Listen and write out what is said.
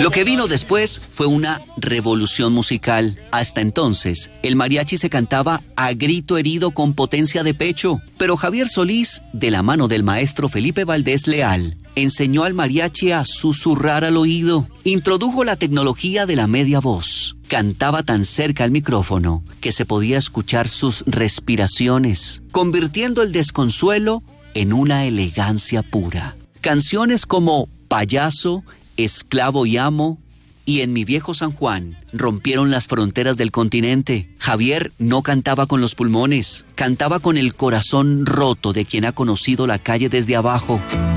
Lo que vino después fue una revolución musical. Hasta entonces, el mariachi se cantaba a grito herido con potencia de pecho. Pero Javier Solís, de la mano del maestro Felipe Valdés Leal, enseñó al mariachi a susurrar al oído. Introdujo la tecnología de la media voz. Cantaba tan cerca al micrófono que se podía escuchar sus respiraciones, convirtiendo el desconsuelo en una elegancia pura. Canciones como Payaso, Esclavo y Amo y En mi viejo San Juan rompieron las fronteras del continente. Javier no cantaba con los pulmones, cantaba con el corazón roto de quien ha conocido la calle desde abajo.